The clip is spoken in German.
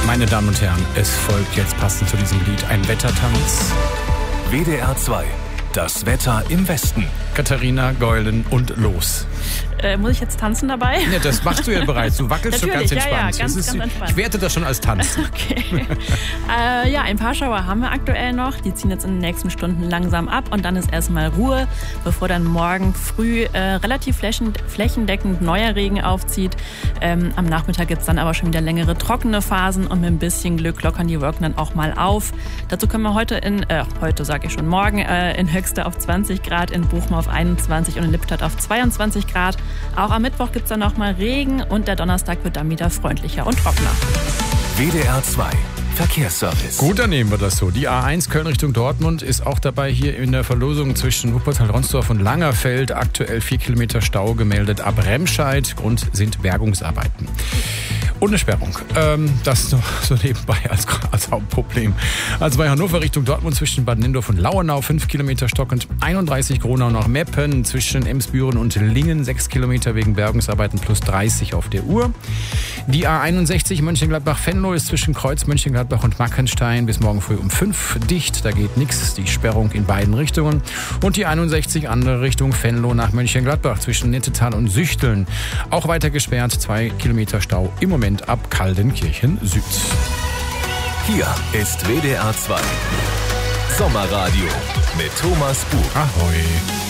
Meine Damen und Herren, es folgt jetzt passend zu diesem Lied ein Wettertanz. WDR 2, das Wetter im Westen. Katharina Geulen und los. Muss ich jetzt tanzen dabei? Ja, das machst du ja bereits. Du wackelst schon ganz entspannt. Ja, ganz entspannt. Ich werte das schon als Tanzen. Okay. Ein paar Schauer haben wir aktuell noch. Die ziehen jetzt in den nächsten Stunden langsam ab und dann ist erstmal Ruhe, bevor dann morgen früh relativ flächendeckend neuer Regen aufzieht. Am Nachmittag gibt es dann aber schon wieder längere trockene Phasen und mit ein bisschen Glück lockern die Wolken dann auch mal auf. Dazu können wir morgen in Höxter auf 20 Grad, in Bochum auf 21 und in Lippstadt auf 22 Grad. Auch am Mittwoch gibt es dann noch mal Regen und der Donnerstag wird dann wieder freundlicher und trockener. WDR 2, Verkehrsservice. Gut, dann nehmen wir das so. Die A1 Köln Richtung Dortmund ist auch dabei hier in der Verlosung zwischen Wuppertal-Ronsdorf und Langerfeld. Aktuell 4 Kilometer Stau gemeldet ab Remscheid. Grund sind Bergungsarbeiten. Und eine Sperrung. Das noch so nebenbei als Hauptproblem. Also bei Hannover Richtung Dortmund zwischen Bad Nindorf und Lauenau 5 Kilometer stockend, 31 Gronau nach Meppen, zwischen Emsbüren und Lingen 6 Kilometer wegen Bergungsarbeiten plus 30 auf der Uhr. Die A61 Mönchengladbach-Venlo ist zwischen Kreuz Mönchengladbach und Mackenstein bis morgen früh um 5 dicht. Da geht nichts, die Sperrung in beiden Richtungen. Und die 61 andere Richtung Venlo nach Mönchengladbach zwischen Nettetal und Süchteln. Auch weiter gesperrt, 2 Kilometer Stau im Moment ab Kaldenkirchen Süd. Hier ist WDR 2 Sommerradio mit Thomas Buch. Ahoi.